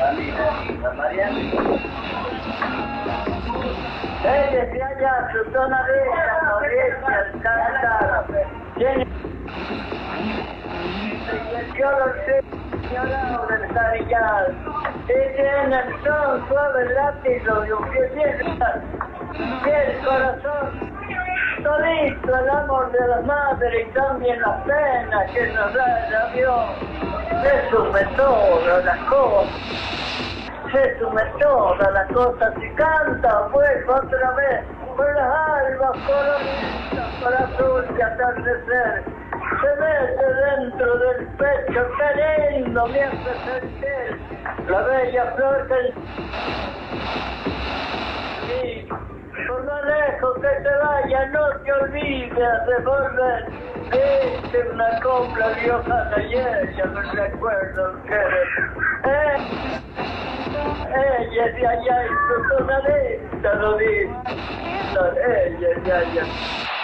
la Mariana. Ella se halla su zona de ella, Mauricia, el cantar. Yo lo sé, señorado del Sarillal. Y tiene el son suave látigo de un piedra. Y el corazón solito el amor de la madre y también la pena que nos da el avión. Se sume toda la cosa, se sume toda la cosa, si canta pues otra vez, por las albas coloridas, por azul que atardecer, se mete dentro del pecho, qué lindo me hace sentir la bella flor del... Por más lejos que te vaya, no te olvides de volver. Viste una copla vieja de ayer, ya no recuerdo que ella es de allá y su tonalista lo dice. Ella es de allá.